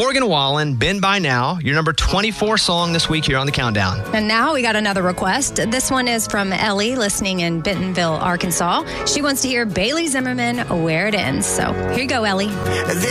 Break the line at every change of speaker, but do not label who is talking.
Morgan Wallen, Been By Now, your number 24 song this week here on the Countdown.
And now we got another request. This one is from Ellie, listening in Bentonville, Arkansas. She wants to hear Bailey Zimmerman, Where It Ends. So here you go, Ellie.